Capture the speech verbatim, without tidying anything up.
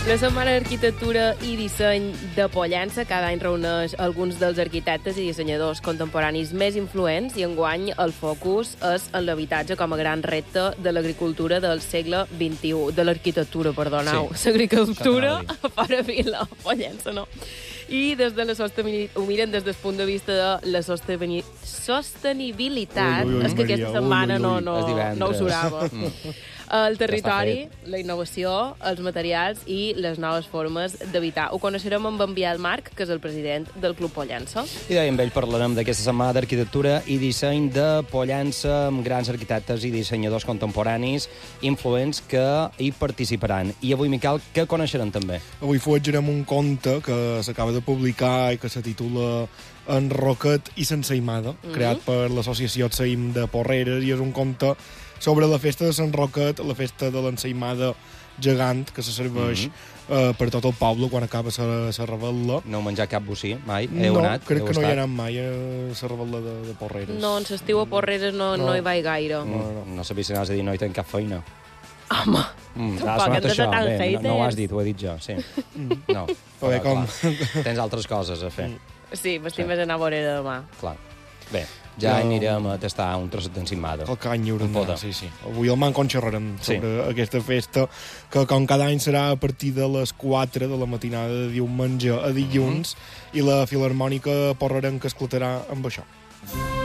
La Setmana d'Arquitectura i Disseny de Pollença cada any reuneix alguns dels arquitectes i dissenyadors contemporanis més influents i enguany el focus és en l'habitatge com a gran repte de l'agricultura del segle vint-i-u. De l'arquitectura, perdoneu. Sí. L'agricultura a Paravila, Pollença, no. I des de la sostenibilitat, ho miren des del punt de vista de la sosteni... sostenibilitat. Ui, ui, ui, és que aquesta Maria, setmana ui, ui, ui. no, És no, divendres. no ho surava. Mm. El territori, Ja la innovació, els materials i les noves formes d'habitar. Ho coneixerem amb en Biel Marc, que és el president del Club Pollença. I d'ahir amb ell parlarem d'aquesta setmana d'arquitectura i disseny de Pollença amb grans arquitectes i dissenyadors contemporanis influents que hi participaran. I avui, Miquel, què coneixerem també? Avui fuetjarem un conte que s'acaba de publicar i que se titula En Roquet i s'ensaïmada, mm-hmm. creat per l'associació Saïm de Porreres, i és un conte sobre la festa de Sant Roquet, la festa de l'ensaïmada gegant, que se serveix mm-hmm. eh, per tot el poble quan acaba la revetlla. No heu menjat cap bocí, mai? Heu No, anat? crec Heu que no hi estat? ha anat mai a la revetlla de, de Porreres. No, en l'estiu a Porreres no, no. No. no hi vaig gaire. No, no, no sabia si anaves a dir no hi tenc cap feina. Home, Mm, tampoc ha hem sonat de ser això. tan Bé, no, no ho has haters. dit, ho he dit jo, sí. No, Però bé, com- clar, tens altres coses a fer. sí, m'estic més anar a Vorera demà. Clar. Bé, ja Jo- anirem a tastar un trosset d'encimada. El cany hi haurà Un poda. sí, sí. Avui al Manco en xerrarem Sí. sobre aquesta festa, que com cada any serà a partir de les quatre de la matinada de diumenge a dilluns, i la Filharmònica Porrerenca esclatarà amb això.